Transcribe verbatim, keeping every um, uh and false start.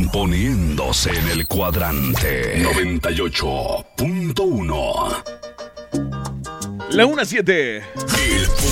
poniéndose en el cuadrante noventa y ocho punto uno. La una siete.